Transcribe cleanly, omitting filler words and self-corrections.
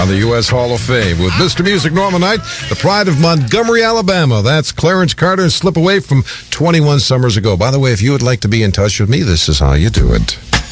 on the U.S. Hall of Fame with Mr. Music Norma Knight, the pride of Montgomery, Alabama. That's Clarence Carter, Slip Away from 21 summers ago. By the way, if you would like to be in touch with me, this is how you do it.